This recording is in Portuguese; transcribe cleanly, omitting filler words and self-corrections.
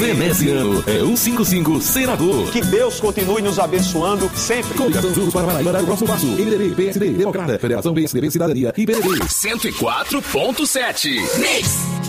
Veneziano é 155 Senador. Que Deus continue nos abençoando sempre. Coligação Juntos para Paraíba dar o próximo passo. MDB, PSD, Democrata, Federação PSDB, Cidadania e PDB. 104.7 Mix.